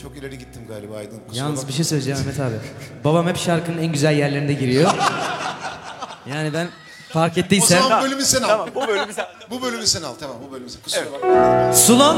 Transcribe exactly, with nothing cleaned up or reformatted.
çok ileri gittim galiba Aydın. Kusura Yalnız bakma. bir şey söyleyeceğim Mehmet abi. Babam hep şarkının en güzel yerlerinde giriyor. Yani ben fark O ettiysen... zaman bu bölümü sen al. Tamam bu bölümü sen... Bu bölümü sen al tamam bu bölümü sen. Kusura bakma. Sulan